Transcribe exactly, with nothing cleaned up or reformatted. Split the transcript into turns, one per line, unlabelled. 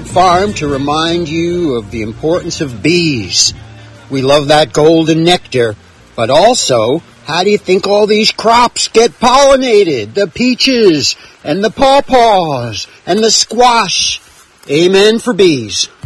Farm to remind you of the importance of bees. We love that golden nectar, but also, how do you think all these crops get pollinated? The peaches, and the pawpaws, and the squash. Amen for bees.